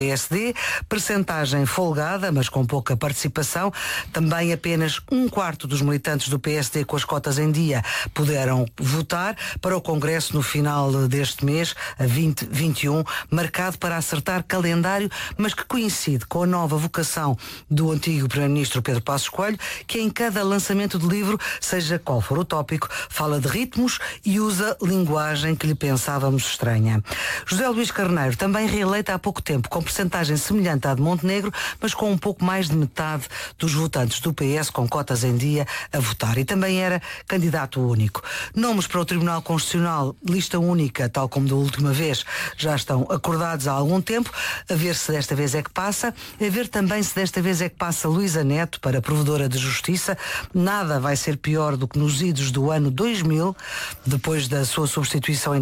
PSD, percentagem folgada, mas com pouca participação. Também apenas um quarto dos militantes do PSD com as cotas em dia puderam votar para o Congresso no final deste mês, a 2021, marcado para acertar calendário, mas que coincide com a nova vocação do antigo Primeiro-Ministro Pedro Passos Coelho, que em cada lançamento de livro, seja qual for o tópico, fala de ritmos e usa linguagem que lhe pensávamos estranha. José Luís Carneiro, também reeleito há pouco tempo, com percentagem semelhante à de Montenegro, mas com um pouco mais de metade dos votantes do PS com cotas em dia a votar. E também era candidato único. Nomes para o Tribunal Constitucional, lista única, tal como da última vez, já estão acordados há algum tempo, a ver se desta vez é que passa, a ver também se desta vez é que passa Luísa Neto para Provedora de Justiça. Nada vai ser pior do que nos idos do ano 2000, depois da sua substituição em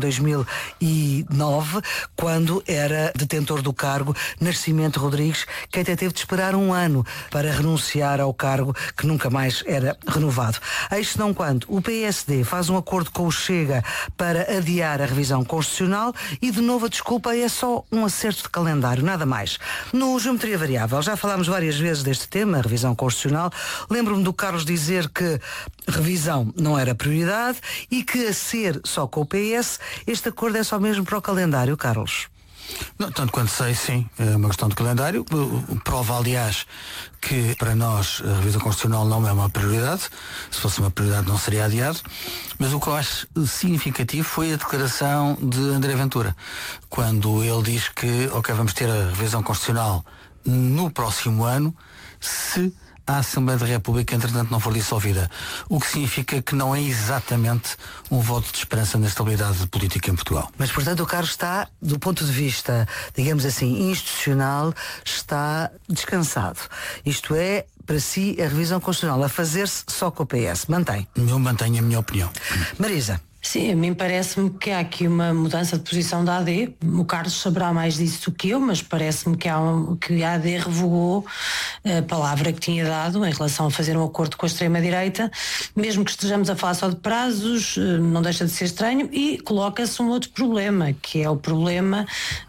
2009, quando era detentor do cargo Nascimento Rodrigues, que até teve de esperar um ano para renunciar ao cargo, que nunca mais era renovado. Eis não quando o PSD faz um acordo com o Chega para adiar a revisão constitucional e de novo a desculpa é só um acerto de calendário, nada mais. No Geometria Variável já falámos várias vezes deste tema, a revisão constitucional. Lembro-me do Carlos dizer que revisão não era prioridade e que a ser só com o PS, este acordo é só mesmo para o calendário, Carlos. Não, tanto quanto sei, sim, é uma questão de calendário. Prova, aliás, que para nós a revisão constitucional não é uma prioridade. Se fosse uma prioridade não seria adiado. Mas o que eu acho significativo foi a declaração de André Ventura, quando ele diz que, ok, vamos ter a revisão constitucional no próximo ano, se a Assembleia da República, entretanto, não for dissolvida. O que significa que não é exatamente um voto de esperança na estabilidade política em Portugal. Mas, portanto, o Carlos está, do ponto de vista, digamos assim, institucional, está descansado. Isto é, para si, a revisão constitucional a fazer-se só com o PS. Mantém? Eu mantenho a minha opinião. Marisa? Sim, a mim parece-me que há aqui uma mudança de posição da AD. O Carlos saberá mais disso do que eu, mas parece-me que a AD revogou a palavra que tinha dado em relação a fazer um acordo com a extrema-direita, mesmo que estejamos a falar só de prazos, não deixa de ser estranho, e coloca-se um outro problema, que é o problema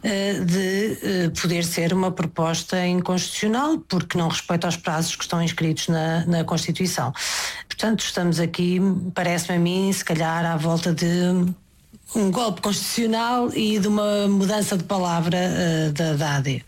de poder ser uma proposta inconstitucional, porque não respeita aos prazos que estão inscritos na Constituição. Portanto, estamos aqui, parece-me a mim, se calhar à volta de um golpe constitucional e de uma mudança de palavra da AD.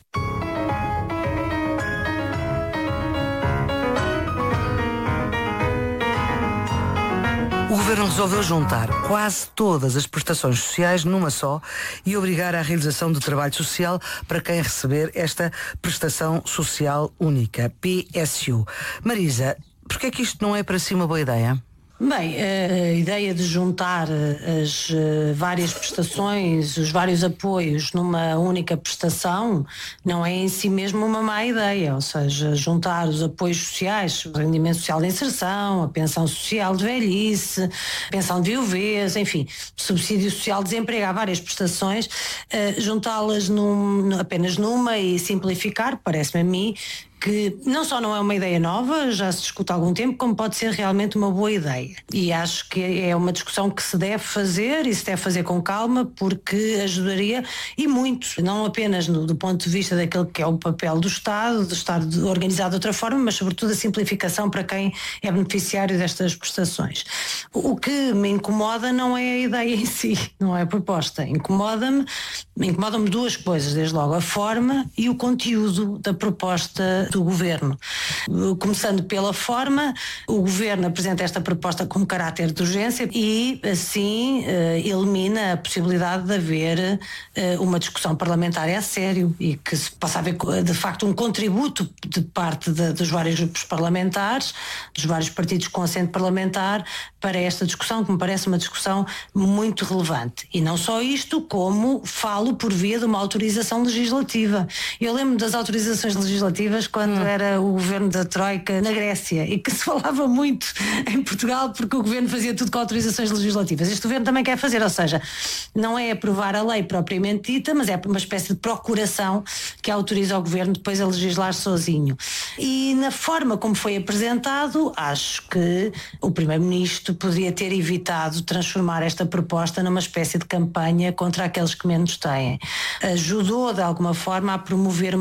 O Governo resolveu juntar quase todas as prestações sociais numa só e obrigar à realização de trabalho social para quem receber esta prestação social única, PSU. Marisa, porquê é que isto não é para si uma boa ideia? Bem, a ideia de juntar as várias prestações, os vários apoios numa única prestação não é em si mesmo uma má ideia, ou seja, juntar os apoios sociais, o rendimento social de inserção, a pensão social de velhice, a pensão de viuvez, enfim, subsídio social de desemprego, há várias prestações, juntá-las apenas numa e simplificar, parece-me a mim, que não só não é uma ideia nova, já se discute há algum tempo, como pode ser realmente uma boa ideia. E acho que é uma discussão que se deve fazer e se deve fazer com calma, porque ajudaria e muito, não apenas do ponto de vista daquele que é o papel do Estado, de estar organizado de outra forma, mas sobretudo a simplificação para quem é beneficiário destas prestações. O que me incomoda não é a ideia em si, não é a proposta. Incomoda-me duas coisas, desde logo a forma e o conteúdo da proposta do Governo. Começando pela forma, o Governo apresenta esta proposta com caráter de urgência e assim elimina a possibilidade de haver uma discussão parlamentar a sério e que se possa haver de facto um contributo de parte dos vários grupos parlamentares, dos vários partidos com assento parlamentar para esta discussão, que me parece uma discussão muito relevante. E não só isto, como falo por via de uma autorização legislativa. Eu lembro das autorizações legislativas quando quando era o governo da Troika na Grécia e que se falava muito em Portugal porque o governo fazia tudo com autorizações legislativas. Este governo também quer fazer, ou seja, não é aprovar a lei propriamente dita, mas é uma espécie de procuração que autoriza o governo depois a legislar sozinho. E na forma como foi apresentado, acho que o Primeiro-Ministro poderia ter evitado transformar esta proposta numa espécie de campanha contra aqueles que menos têm. Ajudou de alguma forma a promover